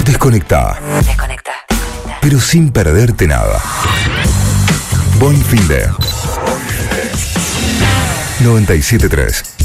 Desconectá. Pero sin perderte nada. Buen fin de 97.3.